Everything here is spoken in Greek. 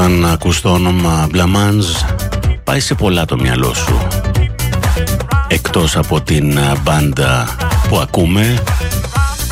Όταν ακούς το όνομα Μπλαμάνζ, πάει σε πολλά το μυαλό σου. Εκτός από την μπάντα που ακούμε,